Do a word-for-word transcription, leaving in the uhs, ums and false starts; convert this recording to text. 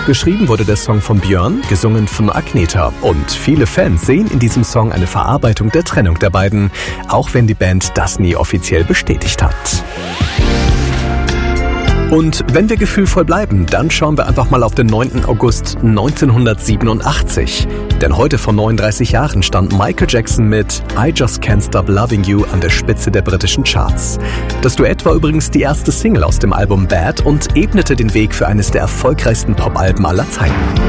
Geschrieben wurde der Song von Björn, gesungen von Agnetha. Und viele Fans sehen in diesem Song eine Verarbeitung der Trennung der beiden, auch wenn die Band das nie offiziell bestätigt hat. Und wenn wir gefühlvoll bleiben, dann schauen wir einfach mal auf den neunten August neunzehnhundertsiebenundachtzig. Denn heute vor neununddreißig Jahren stand Michael Jackson mit I Just Can't Stop Loving You an der Spitze der britischen Charts. Das Duett war übrigens die erste Single aus dem Album Bad und ebnete den Weg für eines der erfolgreichsten Pop-Alben aller Zeiten.